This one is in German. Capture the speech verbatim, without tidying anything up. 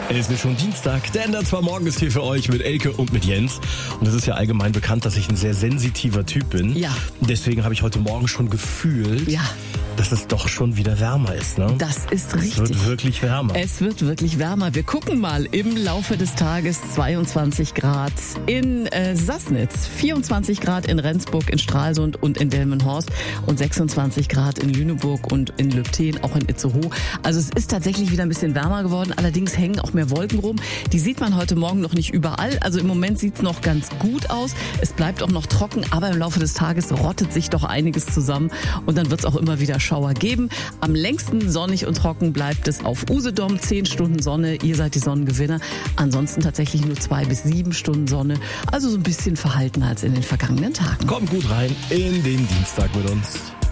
Es ist schon Dienstag, der Ender zwar morgen ist hier für euch mit Elke und mit Jens. Und es ist ja allgemein bekannt, dass ich ein sehr sensitiver Typ bin. Ja. Deswegen habe ich heute Morgen schon gefühlt, Ja. dass es doch schon wieder wärmer ist. Ne? Das ist richtig. Es wird wirklich wärmer. Es wird wirklich wärmer. Wir gucken mal im Laufe des Tages. zweiundzwanzig Grad in äh, Sassnitz, vierundzwanzig Grad in Rendsburg, in Stralsund und in Delmenhorst und sechsundzwanzig Grad in Lüneburg und in Lübtheen, auch in Itzehoe. Also es ist tatsächlich wieder ein bisschen wärmer geworden. Allerdings hängen auch mehr Wolken rum. Die sieht man heute Morgen noch nicht überall. Also im Moment sieht es noch ganz gut aus. Es bleibt auch noch trocken, aber im Laufe des Tages rottet sich doch einiges zusammen und dann wird es auch immer wieder Schauer geben. Am längsten sonnig und trocken bleibt es auf Usedom. Zehn Stunden Sonne, ihr seid die Sonnengewinner. Ansonsten tatsächlich nur zwei bis sieben Stunden Sonne. Also so ein bisschen verhaltener als in den vergangenen Tagen. Kommt gut rein in den Dienstag mit uns.